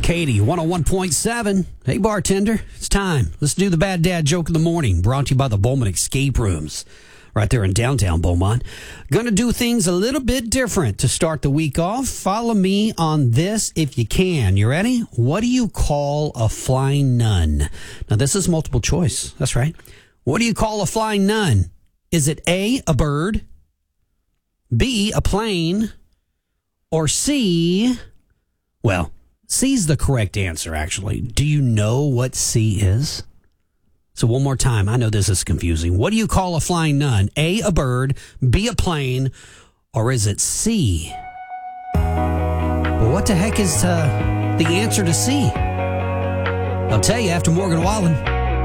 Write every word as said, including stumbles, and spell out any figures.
Katie, one oh one point seven. Hey, bartender, it's time. Let's do the Bad Dad Joke of the Morning, brought to you by the Bowman Escape Rooms, right there in downtown Beaumont. Gonna do things a little bit different to start the week off. Follow me on this if you can. You ready? What do you call a flying nun? Now, this is multiple choice. That's right. What do you call a flying nun? Is it A, a bird, B, a plane, or C, well, C's the correct answer, actually. Do you know what C is? So one more time. I know this is confusing. What do you call a flying nun? A, a bird, B, a plane, or is it C? Well, what the heck is uh, the answer to C? I'll tell you after Morgan Wallen.